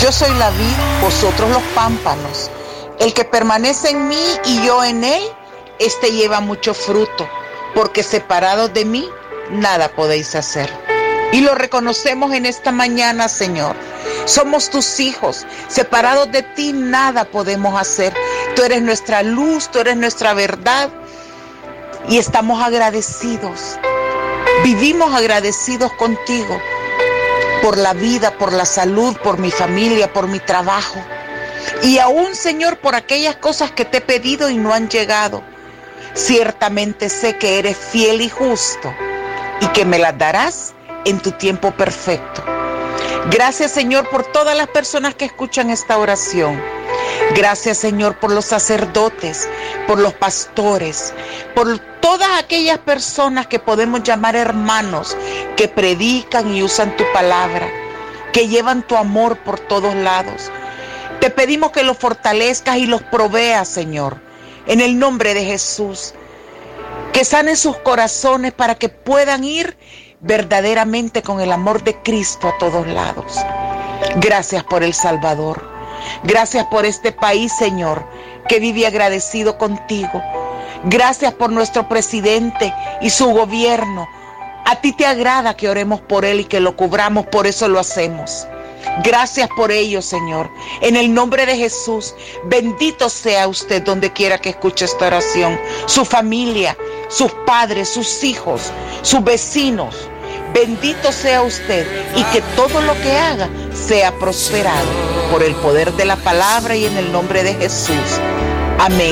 Yo soy la vid, vosotros los pámpanos. El que permanece en mí y yo en él, este lleva mucho fruto, porque separados de mí, nada podéis hacer. Y lo reconocemos en esta mañana, Señor. Somos tus hijos. Separados de ti, nada podemos hacer. Tú eres nuestra luz, tú eres nuestra verdad. Y estamos agradecidos. Vivimos agradecidos contigo por la vida, por la salud, por mi familia, por mi trabajo. Y aún, Señor, por aquellas cosas que te he pedido y no han llegado. Ciertamente sé que eres fiel y justo y que me las darás en tu tiempo perfecto. Gracias, Señor, por todas las personas que escuchan esta oración. Gracias, Señor, por los sacerdotes, por los pastores, por todas aquellas personas que podemos llamar hermanos, que predican y usan tu palabra, que llevan tu amor por todos lados. Te pedimos que los fortalezcas y los proveas, Señor, en el nombre de Jesús. Que sanen sus corazones para que puedan ir verdaderamente con el amor de Cristo a todos lados. Gracias por El Salvador. Gracias por este país, Señor, que vive agradecido contigo. Gracias por nuestro presidente y su gobierno. A ti te agrada que oremos por él y que lo cubramos, por eso lo hacemos. Gracias por ello, Señor. En el nombre de Jesús, bendito sea usted donde quiera que escuche esta oración. Su familia, sus padres, sus hijos, sus vecinos. Bendito sea usted y que todo lo que haga sea prosperado por el poder de la palabra y en el nombre de Jesús. Amén.